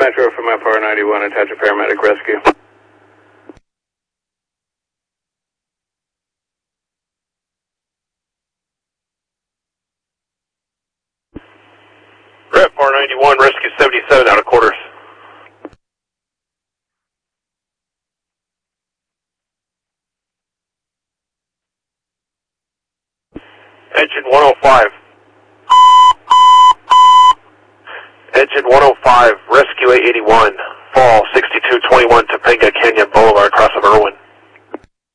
Metro from FR91, attach a paramedic rescue. Rep R91, rescue 77 out of quarters. Engine 105. Engine 105, rescue 881.